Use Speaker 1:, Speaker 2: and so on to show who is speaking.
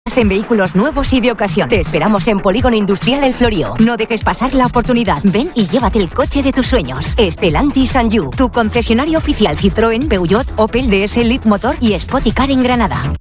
Speaker 1: En vehículos nuevos y de ocasión. Te esperamos en Polígono Industrial El Florío. No dejes pasar la oportunidad. Ven y llévate el coche de tus sueños. Stellantis and You, tu concesionario oficial Citroën, Peugeot, Opel, DS, Lead Motor y Spoticar en Granada.